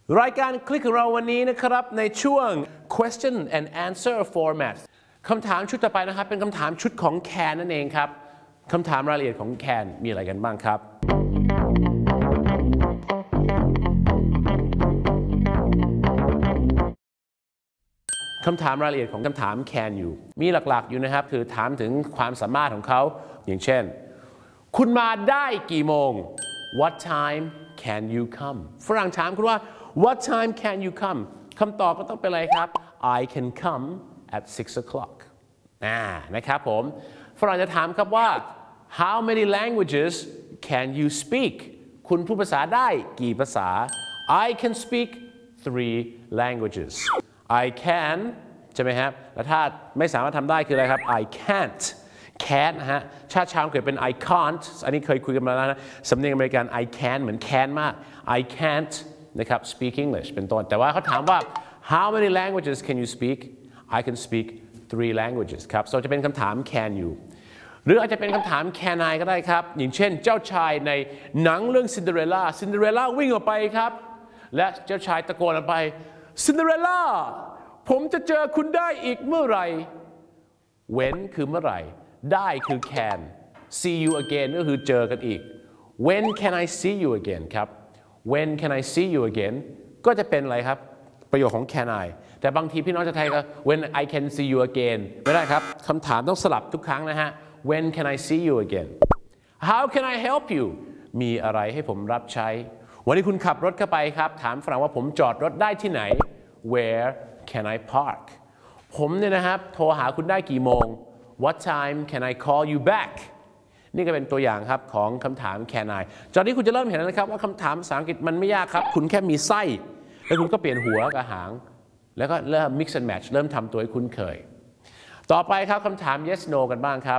รายการคลิกของเราวันนี้นะครับในช่วง question and answer format คำถามชุดต่อไปนะครับเป็นคำถามชุดของแคนนั่นเองครับคำถามรายละเอียดของแคนมีอะไรกันบ้างครับคำถามรายละเอียดของคำถาม can อยู่มีหลักๆอยู่นะครับคือถามถึงความสามารถของเขาอย่างเช่นคุณมาได้กี่โมง What time can you come ฝรั่งถามคุณว่า What time can you come คำตอบก็ต้องเป็นอะไรครับ I can come at 6 o'clock นะครับผมฝรั่งจะถามครับว่า How many languages can you speak คุณพูดภาษาได้กี่ภาษา I can speak 3 languages I can ใช่ไหมครับแล้วถ้าไม่สามารถทำได้คืออะไรครับ I can't นะฮะชาติชาวอังกฤษเป็น I can't อันนี้เคยคุยกันมาแล้วนะสำเนียงอเมริกัน I can เหมือน can มาก I can't นะครับ speak English เป็นต้นแต่ว่าเขาถามว่า How many languages can you speak I can speak 3 languages ครับ so จะเป็นคำถาม can you หรืออาจจะเป็นคำถาม can I ก็ได้ครับอย่างเช่นเจ้าชายในหนังเรื่อง Cinderella วิ่งออกไปครับและเจ้าชายตะโกนออกไปCinderella ผมจะเจอคุณได้อีกเมื่อไหร่ when คือเมื่อไหร่ได้คือ can see you again ก็คือเจอกันอีก when can I see you again ครับ when can I see you again ก็จะเป็นอะไรครับประโยคของ can I แต่บางทีพี่น้องจะไทยก็ when I can see you again ไม่ได้ครับคำถามต้องสลับทุกครั้งนะฮะ when can I see you again how can I help you มีอะไรให้ผมรับใช้วันนี้คุณขับรถเข้าไปครับถามฝรั่งว่าผมจอดรถได้ที่ไหน Where can I park ผมเนี่ยนะครับโทรหาคุณได้กี่โมง What time can I call you back นี่ก็เป็นตัวอย่างครับของคำถาม can I ตอนนี้คุณจะเริ่มเห็นแล้วนะครับว่าคำถามภาษาอังกฤษมันไม่ยากครับคุณแค่มีไส้แล้วคุณก็เปลี่ยนหัวกับหางแล้วก็เริ่ม mix and match เริ่มทำตัวให้คุ้นเคยต่อไปครับคำถาม yes no กันบ้างครับ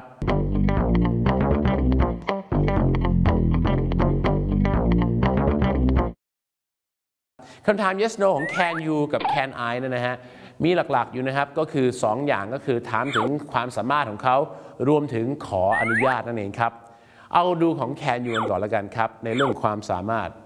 คำถาม yes no ของ can you กับ can I นั่นนะฮะมีหลักๆอยู่นะครับก็คือ2 อย่างก็คือถามถึงความสามารถของเขารวมถึงขออนุญาตนั่นเองครับเอาดูของ can you ก่อนแล้วกันครับในเรื่องความสามารถ